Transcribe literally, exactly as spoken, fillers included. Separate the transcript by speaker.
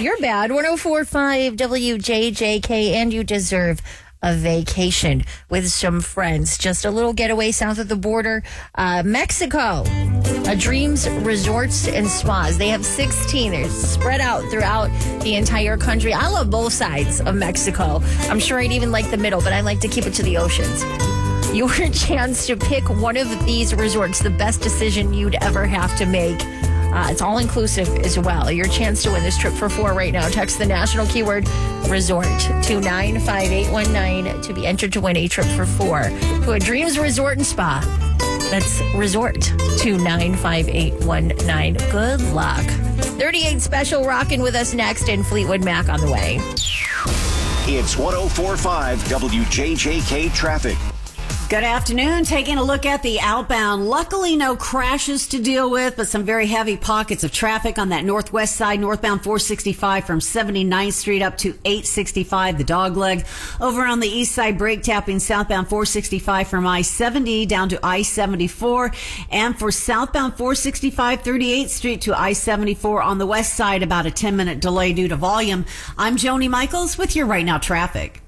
Speaker 1: You're bad. one oh four point five W J J K, and you deserve a vacation with some friends. Just a little getaway south of the border. Uh, Mexico, a Dreams Resorts and Spas. They have sixteen. They're spread out throughout the entire country. I love both sides of Mexico. I'm sure I'd even like the middle, but I like to keep it to the oceans. Your chance to pick one of these resorts, the best decision you'd ever have to make. Uh, it's all inclusive as well. Your chance to win this trip for four right now. Text the national keyword resort to nine five eight one nine to be entered to win a trip for four to a Dreams Resort and Spa. That's resort to nine five eight one nine. Good luck. thirty-eight Special rocking with us next, and Fleetwood Mac on the way.
Speaker 2: It's one oh four point five W J J K traffic.
Speaker 3: Good afternoon. Taking a look at the outbound. Luckily, no crashes to deal with, but some very heavy pockets of traffic on that northwest side, northbound four sixty-five from seventy-ninth Street up to eight sixty-five, the dog leg. Over on the east side, brake tapping southbound four sixty-five from I seventy down to I seventy-four. And for southbound four sixty-five, thirty-eighth Street to I seventy-four on the west side, about a ten minute delay due to volume. I'm Joni Michaels with your Right Now traffic.